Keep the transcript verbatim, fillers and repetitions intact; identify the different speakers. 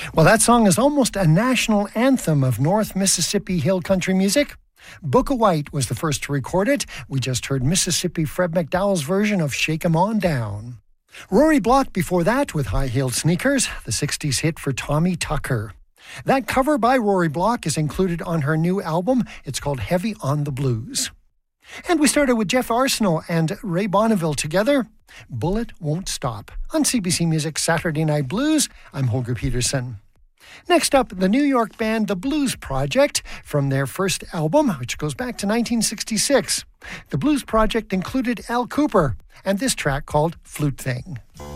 Speaker 1: Well, that song is almost a national anthem of North Mississippi hill country music. Booka White was the first to record it. We just heard Mississippi Fred McDowell's version of Shake 'Em On Down. Rory Block before that with High-Heeled Sneakers, the sixties hit for Tommy Tucker. That cover by Rory Block is included on her new album. It's called Heavy on the Blues. And we started with Jeff Arsenault and Ray Bonneville together. Bullet Won't Stop on C B C Music Saturday Night Blues. I'm Holger Peterson. Next up, the New York band The Blues Project from their first album, which goes back to nineteen sixty-six. The Blues Project included Al Kooper and this track called Flute Thing.